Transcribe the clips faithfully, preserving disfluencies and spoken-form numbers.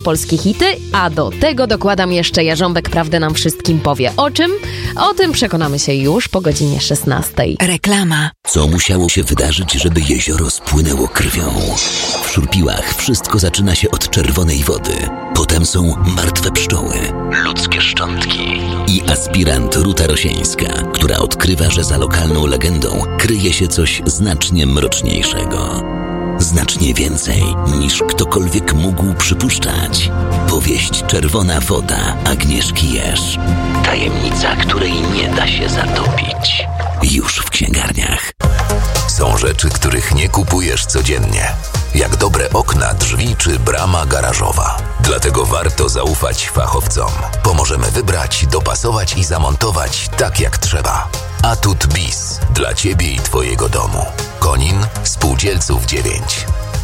polskie hity, a do tego dokładam jeszcze Jarząbek prawdę nam wszystkim powie. O czym? O tym przekonamy się już po godzinie szesnastej. Reklama. Co musiało się wydarzyć, żeby jezioro spłynęło krwią? W Szurpiłach wszystko zaczyna się od czerwonej wody. Potem są martwe pszczoły, ludzkie szczątki i aspirant Ruta Rosieńska, która odkrywa, że za lokalną legendą kryje się coś znacznie mroczniejszego. Znacznie więcej niż ktokolwiek mógł przypuszczać. Powieść Czerwona woda Agnieszki Jerz. Tajemnica, której nie da się zatopić. Już w księgarniach. Są rzeczy, których nie kupujesz codziennie. Jak dobre okna, drzwi czy brama garażowa. Dlatego warto zaufać fachowcom. Pomożemy wybrać, dopasować i zamontować tak jak trzeba. Atut Bis. Dla Ciebie i Twojego domu. Konin, Spółdzielców dziewięć.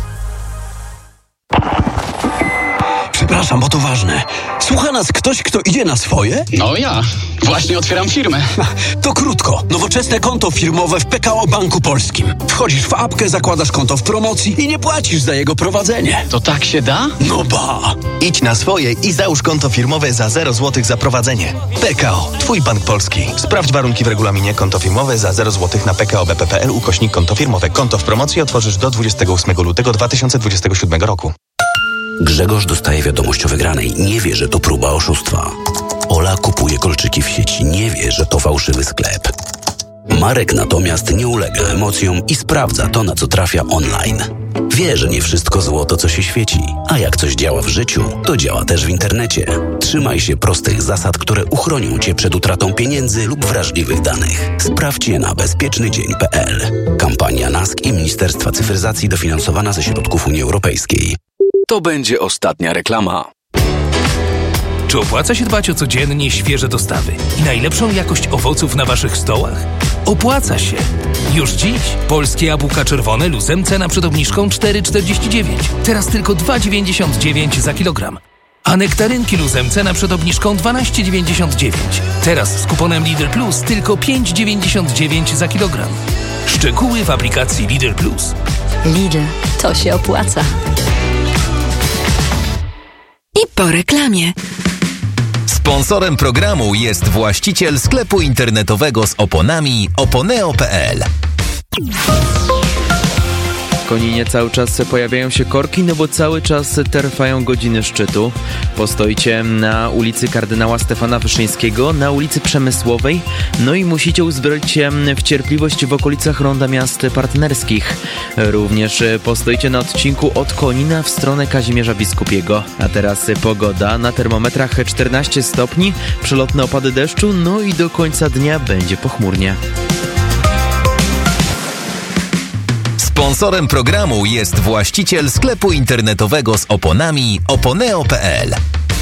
Przepraszam, bo to ważne. Słucha nas ktoś, kto idzie na swoje? No ja. Właśnie otwieram firmę. To krótko. Nowoczesne konto firmowe w P K O Banku Polskim. Wchodzisz w apkę, zakładasz konto w promocji i nie płacisz za jego prowadzenie. To tak się da? No ba! Idź na swoje i załóż konto firmowe za zero złotych za prowadzenie. P K O. Twój Bank Polski. Sprawdź warunki w regulaminie. Konto firmowe za zero złotych na pkobp.pl ukośnik konto firmowe. Konto w promocji otworzysz do dwudziestego ósmego lutego dwa tysiące dwudziestego siódmego roku. Grzegorz dostaje wiadomość o wygranej. Nie wie, że to próba oszustwa. Ola kupuje kolczyki w sieci. Nie wie, że to fałszywy sklep. Marek natomiast nie ulega emocjom i sprawdza to, na co trafia online. Wie, że nie wszystko złoto, co się świeci. A jak coś działa w życiu, to działa też w internecie. Trzymaj się prostych zasad, które uchronią Cię przed utratą pieniędzy lub wrażliwych danych. Sprawdź je na bezpieczny dzień kropka p l. Kampania N A S K i Ministerstwa Cyfryzacji dofinansowana ze środków Unii Europejskiej. To będzie ostatnia reklama. Czy opłaca się dbać o codziennie świeże dostawy i najlepszą jakość owoców na Waszych stołach? Opłaca się! Już dziś polskie jabłka czerwone luzem cena przed obniżką cztery czterdzieści dziewięć. Teraz tylko dwa dziewięćdziesiąt dziewięć za kilogram. A nektarynki luzem cena przed obniżką dwanaście dziewięćdziesiąt dziewięć. Teraz z kuponem Lidl Plus tylko pięć dziewięćdziesiąt dziewięć za kilogram. Szczegóły w aplikacji Lidl Plus. Lidl, to się opłaca. I po reklamie. Sponsorem programu jest właściciel sklepu internetowego z oponami oponeo kropka p l. W Koninie cały czas pojawiają się korki, no bo cały czas trwają godziny szczytu. Postoicie na ulicy Kardynała Stefana Wyszyńskiego, na ulicy Przemysłowej, no i musicie uzbroić się w cierpliwość w okolicach Ronda Miast Partnerskich. Również postoicie na odcinku od Konina w stronę Kazimierza Biskupiego. A teraz pogoda. Na termometrach czternaście stopni, przelotne opady deszczu, no i do końca dnia będzie pochmurnie. Sponsorem programu jest właściciel sklepu internetowego z oponami oponeo kropka p l.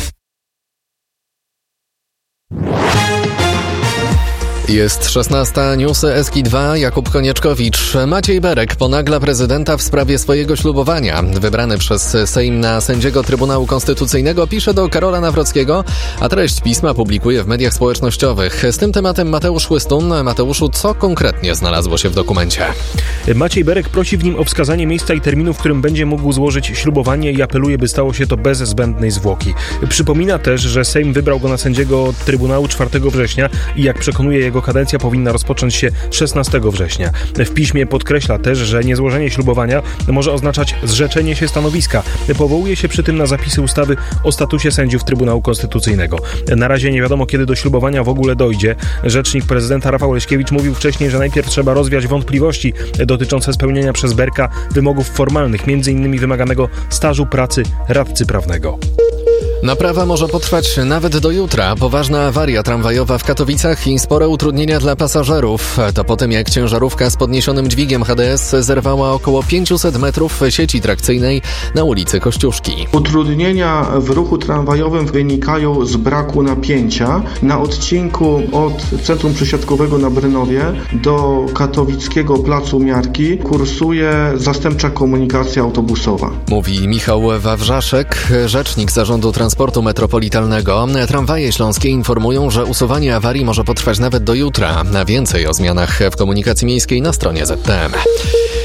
Jest szesnasta, newsy S K I dwa, Jakub Konieczkowicz. Maciej Berek ponagla prezydenta w sprawie swojego ślubowania. Wybrany przez Sejm na sędziego Trybunału Konstytucyjnego pisze do Karola Nawrockiego, a treść pisma publikuje w mediach społecznościowych. Z tym tematem Mateusz Chłystun. Mateuszu, co konkretnie znalazło się w dokumencie? Maciej Berek prosi w nim o wskazanie miejsca i terminu, w którym będzie mógł złożyć ślubowanie i apeluje, by stało się to bez zbędnej zwłoki. Przypomina też, że Sejm wybrał go na sędziego Trybunału czwartego września i jak przekonuje jego kadencja powinna rozpocząć się szesnastego września. W piśmie podkreśla też, że niezłożenie ślubowania może oznaczać zrzeczenie się stanowiska. Powołuje się przy tym na zapisy ustawy o statusie sędziów Trybunału Konstytucyjnego. Na razie nie wiadomo, kiedy do ślubowania w ogóle dojdzie. Rzecznik prezydenta Rafał Leśkiewicz mówił wcześniej, że najpierw trzeba rozwiać wątpliwości dotyczące spełnienia przez Berka wymogów formalnych, między innymi wymaganego stażu pracy radcy prawnego. Naprawa może potrwać nawet do jutra. Poważna awaria tramwajowa w Katowicach i spore utrudnienia dla pasażerów. To po tym, jak ciężarówka z podniesionym dźwigiem H D S zerwała około pięćset metrów sieci trakcyjnej na ulicy Kościuszki. Utrudnienia w ruchu tramwajowym wynikają z braku napięcia. Na odcinku od Centrum Przesiadkowego na Brynowie do katowickiego Placu Miarki kursuje zastępcza komunikacja autobusowa. Mówi Michał Wawrzaszek, rzecznik Zarządu Transportu Metropolitalnego. Tramwaje śląskie informują, że usuwanie awarii może potrwać nawet do jutra. A więcej o zmianach w komunikacji miejskiej na stronie Z T M.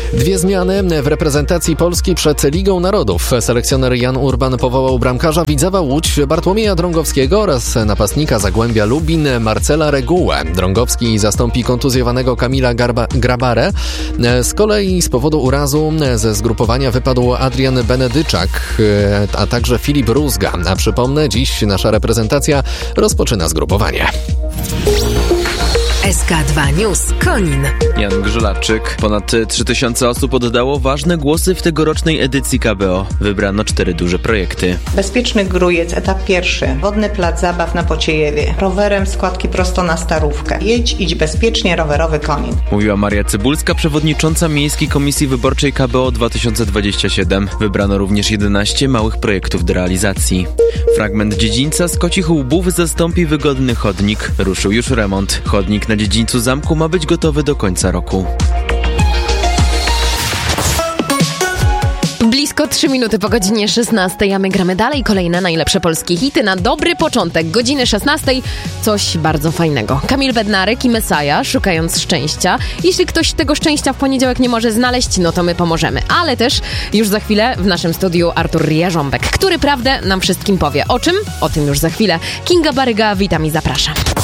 Dwie zmiany w reprezentacji Polski przed Ligą Narodów. Selekcjoner Jan Urban powołał bramkarza Widzewa Łódź Bartłomieja Drągowskiego oraz napastnika Zagłębia Lubin Marcela Regułę. Drągowski zastąpi kontuzjowanego Kamila Garba- Grabarę. Z kolei z powodu urazu ze zgrupowania wypadł Adrian Benedyczak, a także Filip Rózga. A przypomnę, dziś nasza reprezentacja rozpoczyna zgrupowanie. S K dwa News Konin. Jan Grzylaczyk. Ponad trzy tysiące osób oddało ważne głosy w tegorocznej edycji K B O. Wybrano cztery duże projekty. Bezpieczny Grójec, etap pierwszy. Wodny plac zabaw na Pociejewie. Rowerem składki prosto na Starówkę. Jedź, idź bezpiecznie, rowerowy Konin. Mówiła Maria Cybulska, przewodnicząca Miejskiej Komisji Wyborczej K B O dwa tysiące dwadzieścia siedem. Wybrano również jedenaście małych projektów do realizacji. Fragment dziedzińca z Kocich Łbów zastąpi wygodny chodnik. Ruszył już remont. Chodnik na dziedzińcu zamku ma być gotowy do końca roku. Blisko trzy minuty po godzinie szesnastej, a my gramy dalej. Kolejne najlepsze polskie hity na dobry początek godziny szesnastej. Coś bardzo fajnego. Kamil Bednarek i Messiah, Szukając Szczęścia. Jeśli ktoś tego szczęścia w poniedziałek nie może znaleźć, no to my pomożemy. Ale też już za chwilę w naszym studiu Artur Jarząbek, który prawdę nam wszystkim powie. O czym? O tym już za chwilę. Kinga Baryga, witam i zapraszam.